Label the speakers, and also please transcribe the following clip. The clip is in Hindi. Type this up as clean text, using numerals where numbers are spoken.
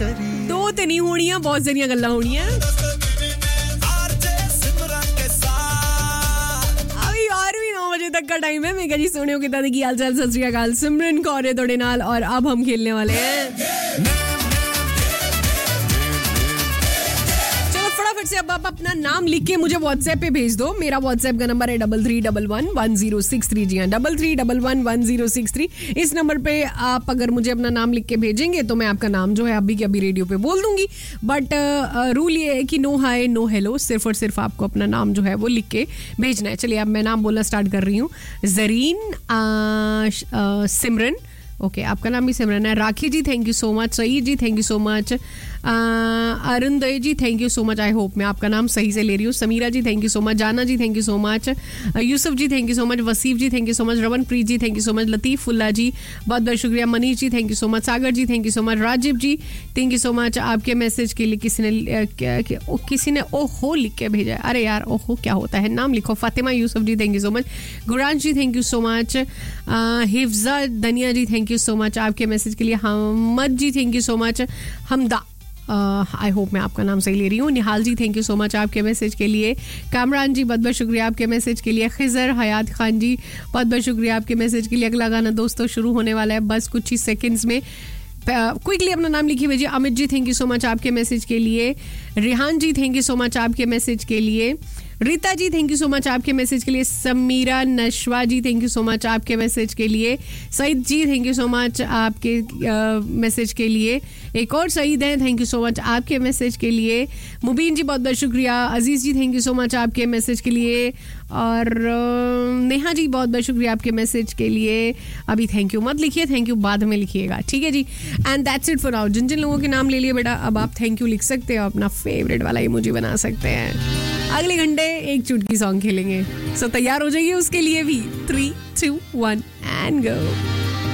Speaker 1: दो तो नहीं होनियां, बहुत सारियां गल्लां होनियां। अभी और भी 9 बजे तक का टाइम है। मैं कह जी सुनियो कितना दी हाल चाल, सत श्री अकाल। सिमरन कौर है थोड़े नाल और अब हम खेलने वाले हैं। से अब आप अपना नाम लिख के मुझे व्हाट्सएप पे भेज दो। मेरा व्हाट्सएप का नंबर है 33111063। जी हाँ, 33111063। इस नंबर पे आप अगर मुझे अपना नाम लिख के भेजेंगे तो मैं आपका नाम जो है अभी के अभी रेडियो पे बोल दूंगी। बट रूल ये है कि नो हाय नो हेलो, सिर्फ और सिर्फ आपको अपना नाम जो है वो लिख के भेजना है। चलिए अब मैं नाम बोलना स्टार्ट कर रही हूँ। जरीन, सिमरन, ओके आपका नाम भी सिमरन है। राखी जी thank you so much. Saeed ji thank you so much. अरुणदय ji thank you so much. I hope मैं आपका नाम सही से ले रही हूँ। समीरा जी थैंक यू सो मच। जाना जी thank you so much. Yusuf ji thank you so much. वसीफ ji thank you so much. रवनप्रीत ji thank you so much. लतीफुल्ला जी बहुत बहुत शुक्रिया। Manish ji thank you so much. Sagar ji thank you so much. Rajiv ji thank you so much. आपके मैसेज के लिए किसी ने ओहो लिख के भेजा है। अरे यार ओहो क्या होता है, नाम लिखो। फातिमा यूसुफ जी thank you so much. गुरांश ji thank you so much. Hifza दनिया जी थैंक यू सो मच आपके मैसेज के लिए। हमद जी thank you so much. Hamda, I hope मैं आपका नाम सही ले रही हूँ। निहाल जी थैंक यू सो मच आपके मैसेज के लिए। कामरान जी बहुत बहुत शुक्रिया आपके मैसेज के लिए। खिजर हयात खान जी बहुत बहुत शुक्रिया आपके मैसेज के लिए। अगला गाना दोस्तों शुरू होने वाला है बस कुछ ही सेकंड्स में। क्विकली अपना नाम लिखिए भेजिए। Amit ji thank you so much आपके मैसेज के लिए। रिहान जी थैंक यू सो मच आपके मैसेज के लिए। Rita ji thank you so much आपके मैसेज के लिए। समीरा नशवा जी थैंक यू सो मच आपके मैसेज के लिए। सईद जी थैंक यू सो मच आपके मैसेज के लिए। एक और सईद हैं, थैंक यू सो मच आपके मैसेज के लिए। मुबीन जी बहुत बहुत शुक्रिया। अजीज़ जी थैंक यू सो मच आपके मैसेज के लिए। और नेहा जी बहुत बहुत शुक्रिया आपके मैसेज के लिए। अभी थैंक यू मत लिखिए, थैंक यू बाद में लिखिएगा, ठीक है जी। And that's it for now. जिन जिन लोगों के नाम ले लिए बेटा अब आप थैंक यू लिख सकते हो, अपना फेवरेट वाला इमोजी बना सकते हैं। अगले घंटे एक चुटकी सॉन्ग खेलेंगे, सो तैयार हो जाइए उसके लिए भी। 3, 2, 1 एंड गो।